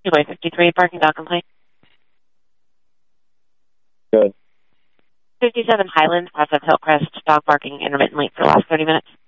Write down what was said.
Highway 53, parking dog complaint. Good. 57 Highlands, cross of Hillcrest, dog barking intermittently for the last 30 minutes.